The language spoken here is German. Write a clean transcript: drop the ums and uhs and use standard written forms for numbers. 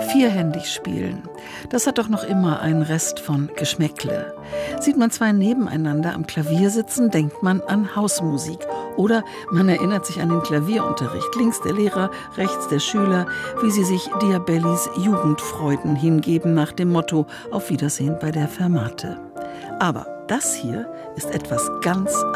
Vierhändig spielen. Das hat doch noch immer einen Rest von Geschmäckle. Sieht man zwei nebeneinander am Klavier sitzen, denkt man an Hausmusik. Oder man erinnert sich an den Klavierunterricht. Links der Lehrer, rechts der Schüler, wie sie sich Diabellis Jugendfreuden hingeben nach dem Motto Auf Wiedersehen bei der Fermate. Aber das hier ist etwas ganz anderes.